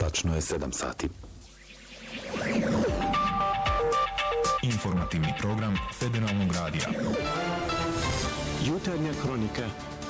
Tačno je 7 sati. Informativni program Federalnog radija. Jutarnja kronika.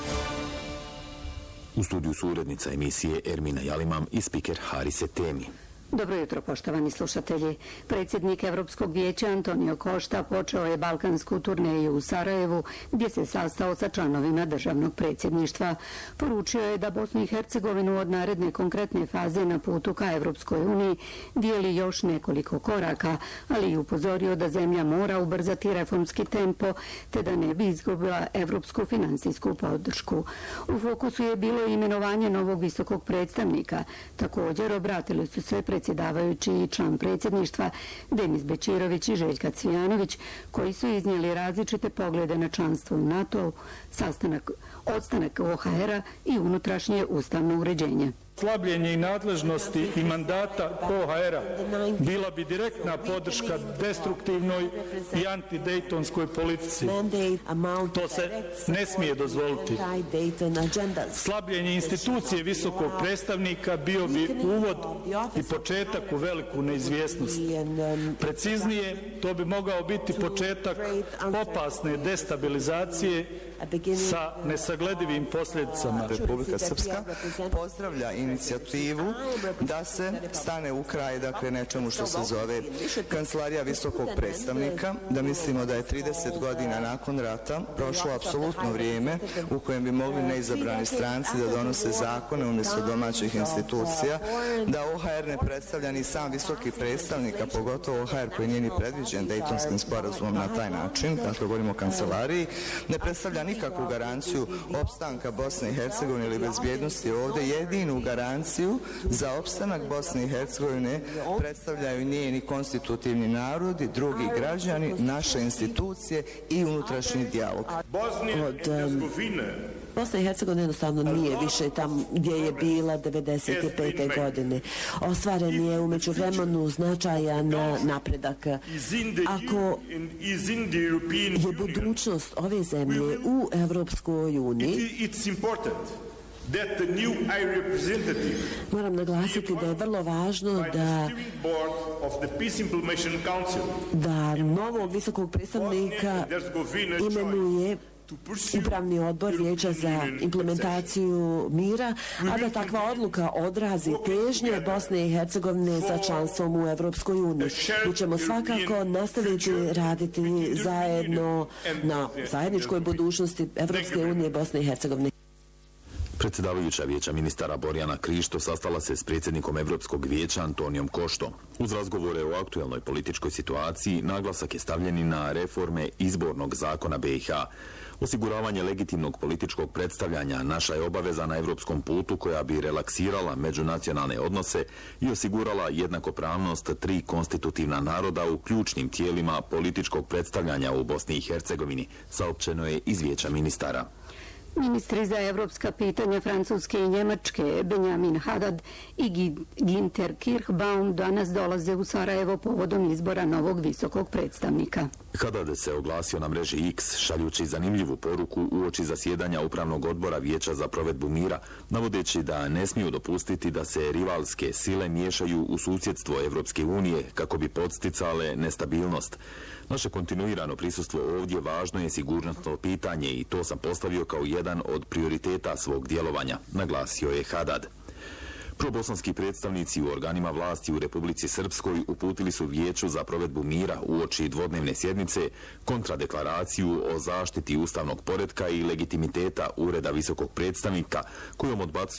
U studiju su urednica emisije Ermina Jalimam i spiker Harise Temi. Dobro jutro, poštovani slušatelji. Predsjednik Evropskog vijeća Antonio Costa počeo je balkansku turneju u Sarajevu, gdje se sastao sa članovima državnog predsjedništva. Poručio je da Bosnu i Hercegovinu od naredne konkretne faze na putu ka Evropskoj uniji dijeli još nekoliko koraka, ali i upozorio da zemlja mora ubrzati reformski tempo, te da ne bi izgubila evropsku finansijsku podršku. U fokusu je bilo imenovanje novog visokog predstavnika. Također obratili su se predsjedavajući i član predsjedništva Denis Bećirović i Željka Cvijanović, koji su iznijeli različite poglede na članstvo u NATO, odstanak OHR-a i unutrašnje ustavno uređenje. Slabljenje i nadležnosti i mandata OHR-a bila bi direktna podrška destruktivnoj i antidejtonskoj politici. To se ne smije dozvoliti. Slabljenje institucije visokog predstavnika bio bi uvod i početak u veliku neizvjesnost. Preciznije, to bi mogao biti početak opasne destabilizacije sa nesagledivim posljedicama. Republika Srpska pozdravlja inicijativu da se stane u kraj, dakle, nečemu što se zove Kancelarija visokog predstavnika, da mislimo da je 30 godina nakon rata prošlo apsolutno vrijeme u kojem bi mogli neizabrani stranci da donose zakone umjesto domaćih institucija, da OHR ne predstavlja ni sam visoki predstavnik, a pogotovo OHR koji nije ni predviđen Dejtonskim sporazumom na taj način, dakle govorimo o kancelariji, ne predstavlja nikakvu garanciju opstanka Bosne i Hercegovine ili bezbjednosti ovdje. Jedinu garanciju za opstanak Bosne i Hercegovine predstavljaju njeni konstitutivni narodi, drugi građani, naše institucije i unutrašnji dijalog. Bosna i Hercegovina jednostavno nije više tam gdje je bila 1995. godine. Ostvaren je u međuvremenu značajan napredak. Ako je budućnost ove zemlje u Evropskoj uniji, moram naglasiti da je vrlo važno da novog visokog predstavnika imenuje Upravni odbor Vijeća za implementaciju mira, a da takva odluka odrazi težnje Bosne i Hercegovine za članstvom u Evropskoj uniji. Mi ćemo svakako nastaviti raditi zajedno na zajedničkoj budućnosti Evropske unije i Bosne i Hercegovine. Predsjedavajuća vijeća ministara Borjana Krišto sastala se s predsjednikom Evropskog vijeća Antonijom Koštom. Uz razgovore o aktuelnoj političkoj situaciji naglasak je stavljen i na reforme izbornog zakona BiH. Osiguravanje legitimnog političkog predstavljanja naša je obaveza na evropskom putu koja bi relaksirala međunacionalne odnose i osigurala jednakopravnost 3 konstitutivna naroda u ključnim tijelima političkog predstavljanja u Bosni i Hercegovini, saopćeno je iz vijeća ministara. Ministri za evropska pitanja Francuske i Njemačke Benjamin Haddad i Günther Kirchbaum danas dolaze u Sarajevo povodom izbora novog visokog predstavnika. Haddad se oglasio na mreži X šaljući zanimljivu poruku uoči zasjedanja Upravnog odbora Vijeća za provedbu mira, navodeći da ne smiju dopustiti da se rivalske sile miješaju u susjedstvo Evropske unije kako bi podsticale nestabilnost. Naše kontinuirano prisustvo ovdje važno je sigurnosno pitanje i to sam postavio kao jedan od prioriteta svog djelovanja, naglasio je Haddad. Probosanski predstavnici u organima vlasti u Republici Srpskoj uputili su Vijeću za provedbu mira uoči dvodnevne sjednice kontradeklaraciju o zaštiti ustavnog poretka i legitimiteta Ureda visokog predstavnika kojom